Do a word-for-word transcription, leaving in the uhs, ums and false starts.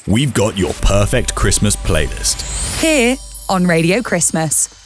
we've got your perfect Christmas playlist. Here on Radio Christmas.